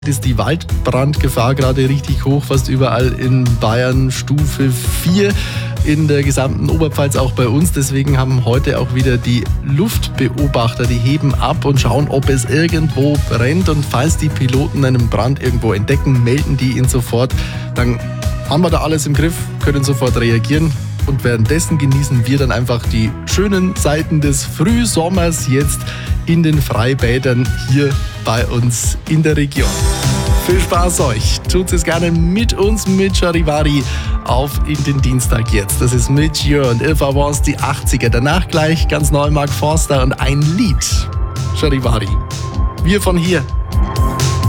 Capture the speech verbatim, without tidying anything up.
Ist die Waldbrandgefahr gerade richtig hoch, fast überall in Bayern Stufe vier, in der gesamten Oberpfalz, auch bei uns. Deswegen haben heute auch wieder die Luftbeobachter, die heben ab und schauen, ob es irgendwo brennt. Und falls die Piloten einen Brand irgendwo entdecken, melden die ihn sofort. Dann haben wir da alles im Griff, können sofort reagieren. Und währenddessen genießen wir dann einfach die schönen Seiten des Frühsommers jetzt in den Freibädern hier bei uns in der Region. Viel Spaß euch. Tut es gerne mit uns, mit Charivari, auf in den Dienstag jetzt. Das ist mit You und If I Was, die achtziger. Danach gleich ganz neu Mark Forster und ein Lied. Charivari. Wir von hier.